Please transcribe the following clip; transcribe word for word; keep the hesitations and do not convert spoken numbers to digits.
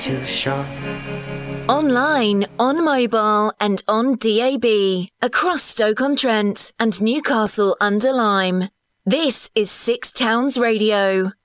too sharp. Online, on mobile and on D A B. Across Stoke-on-Trent and Newcastle under Lyme. This is Six Towns Radio.